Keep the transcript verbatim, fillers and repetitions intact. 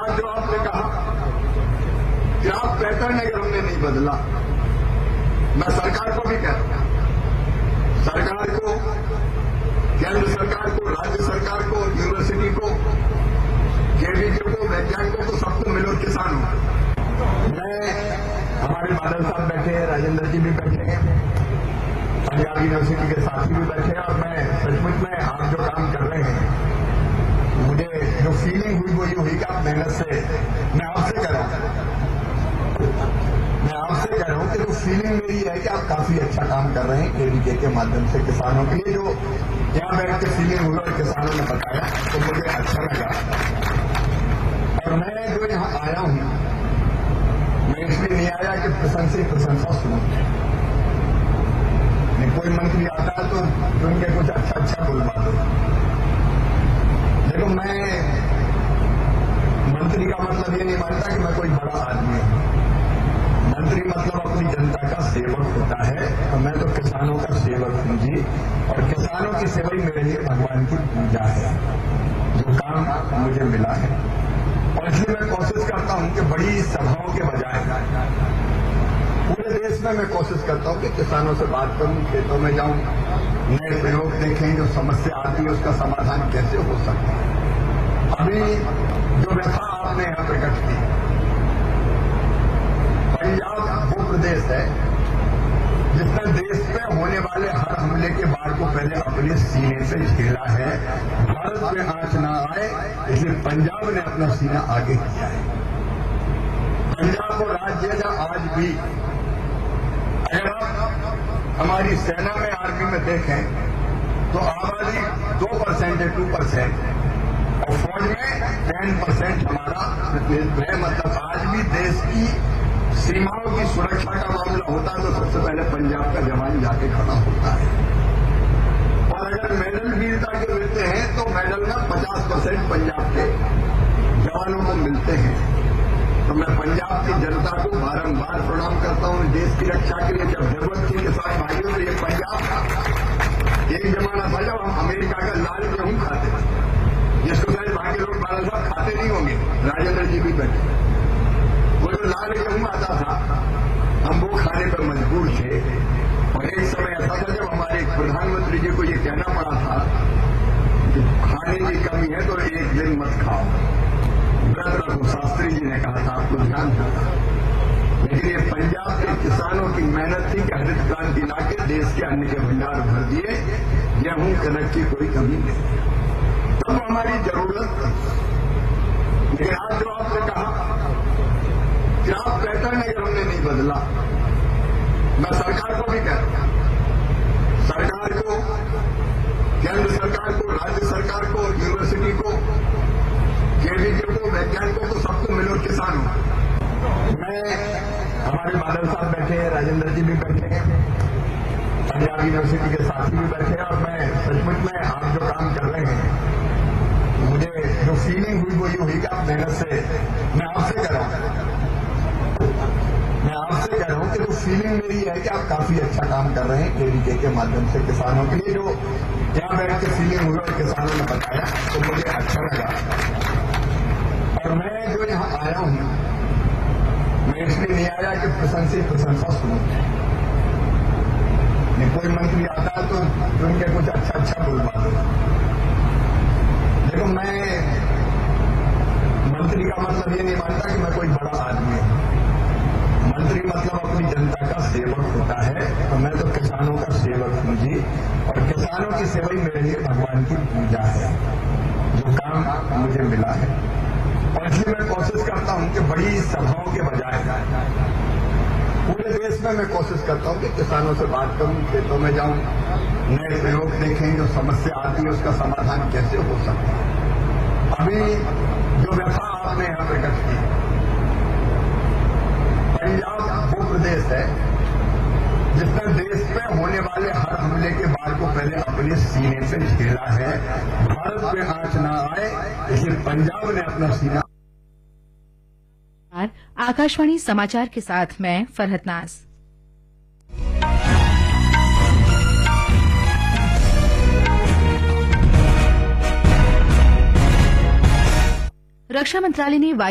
आज जो आपने कहा कि आप पैटर्न अगर हमने नहीं बदला, मैं सरकार को भी कहता हूं, सरकार को, केंद्र सरकार को, राज्य सरकार को, यूनिवर्सिटी को, केवीके को, वैज्ञानिकों को, सबको मिलो, किसानों। मैं, हमारे बादल साहब बैठे हैं, राजेंद्र जी भी बैठे हैं, पंजाब यूनिवर्सिटी के साथी भी बैठे हैं, और मैं सचमुच में आप जो काम कर रहे हैं, मुझे जो फीलिंग हुई वो ये हुई कि आप मेहनत से, मैं आपसे कह रहा हूं, मैं आपसे कह रहा हूं कि जो फीलिंग मेरी है कि आप काफी अच्छा काम कर रहे हैं केवीके के माध्यम से किसानों के लिए। जो यहां बैठ के फीलिंग हुई और किसानों ने बताया तो मुझे अच्छा लगा। और मैं जो यहां आया हूं, मैं इसलिए नहीं आया कि प्रशंसा प्रशंसा सुनूं। कोई मंत्री आता है तो उनके कुछ अच्छा अच्छा बोलवा दो। देखो, मैं मंत्री का मतलब ये नहीं मानता कि मैं कोई बड़ा आदमी हूं। मंत्री मतलब अपनी जनता का सेवक होता है, और मैं तो किसानों का सेवक हूं जी। और किसानों की सेवा ही मेरे लिए भगवान की पूजा है, जो काम मुझे मिला है। और इसलिए मैं कोशिश करता हूं कि बड़ी सभाओं के बजाय पूरे देश में मैं कोशिश करता हूं कि किसानों से बात करूं, खेतों में जाऊं, नए प्रयोग देखें, जो समस्या आती है उसका समाधान कैसे हो सकता है। अभी जो व्यथा आपने यहां प्रकट की, पंजाब वो प्रदेश है जिसने देश पे होने वाले हर हमले के बाढ़ को पहले अपने सीने से झेला है। भारत में आंच ना आए, इसलिए पंजाब ने अपना सीना आगे किया है। पंजाब को राज्य है जहां आज भी, अगर आप हमारी सेना में, आर्मी में देखें तो आबादी दो परसेंट है, टू परसेंट, और फौज में टेन परसेंट हमारा प्रतिनिधित्व है। मतलब आज भी देश की सीमाओं की सुरक्षा का मामला होता है तो सबसे पहले पंजाब का जवान जाके खड़ा होता है। और अगर मेडल वीरता के मिलते हैं तो मेडल का पचास परसेंट पंजाब के जवानों को मिलते हैं। तो मैं पंजाब की जनता को बारंबार प्रणाम करता हूं। देश की रक्षा के लिए जब जरूरत थी किसान भाइयों, तो ये पंजाब था। एक जमाना था जब हम अमेरिका का लाल गेहूं खाते थे, जिसको मेरे भाग्य लोग बादल साहब खाते नहीं होंगे, राजेंद्र जी भी बैठे। वो जो लाल गेहूं आता था, हम वो खाने पर मजबूर थे। और एक समय ऐसा था जब हमारे प्रधानमंत्री जी को ये कहना पड़ा था कि खाने की कमी है तो एक दिन मत खाओ, व्रत रखो। शास्त्री जी ने कहा था, आपको ध्यान होगा। लेकिन ये पंजाब के किसानों की मेहनत थी कि हरित क्रांति लाके देश के अन्न के भंडार भर दिए, गेहूं कनक की कोई कमी नहीं। तब हमारी जरूरत थी। लेकिन आज जो आपने कहा कि आप पैटर्न अगर हमने नहीं बदला, मैं सरकार को भी कहता हूं, सरकार को, केंद्र सरकार को, राज्य सरकार को, यूनिवर्सिटी को, केवीके को, वैज्ञानिकों को, सबको मिलो, किसानों। मैं, हमारे बादल साहब बैठे हैं, राजेंद्र जी भी बैठे हैं, पंजाब यूनिवर्सिटी के साथी भी बैठे हैं, और मैं सचमुच में आप जो काम कर रहे हैं, मुझे जो फीलिंग हुई वो ये हुई कि आप मेहनत से, मैं आपसे कह रहा हूं, मैं आपसे कह रहा हूं कि जो फीलिंग मेरी है कि आप काफी अच्छा काम कर रहे हैं केवीके के माध्यम से किसानों के लिए। जो यहां बैठ के फीलिंग हुई और किसानों ने बताया तो मुझे अच्छा लगा। और मैं जो यहां आया हूं, मैं इसलिए नहीं आया कि प्रशंसा प्रशंसा सुनूं। कोई मंत्री आता है तो उनके कुछ अच्छा अच्छा बोलवा दो। देखो, मैं मंत्री का मतलब ये नहीं मानता कि मैं कोई बड़ा आदमी हूं। मंत्री मतलब अपनी जनता का सेवक होता है, और मैं तो किसानों का सेवक हूं जी। और किसानों की सेवा ही मेरे लिए भगवान की पूजा है, जो काम मुझे मिला है। और इसलिए मैं कोशिश करता हूं कि बड़ी सभाओं के बजाय पूरे देश में मैं कोशिश करता हूं कि किसानों से बात करूं, खेतों में जाऊं, नए प्रयोग देखें, जो समस्या आती है उसका समाधान कैसे हो सकता है। अभी जो व्यथा आपने यहां प्रकट की, पंजाब वो प्रदेश है जिसने देश पे होने वाले हर हमले के बाढ़ को पहले अपने सीने से झेला है। भारत में आंच ना आए, इसलिए पंजाब ने अपना सीना। आकाशवाणी समाचार के साथ मैं फरहत नाज। रक्षा मंत्रालय ने